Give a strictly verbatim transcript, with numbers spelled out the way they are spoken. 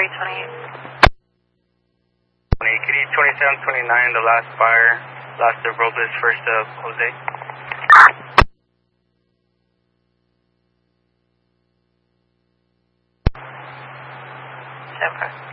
Kitty twenty-eight. Kitty twenty-seven twenty-nine, the last fire, last of Robles, first of Jose. Okay.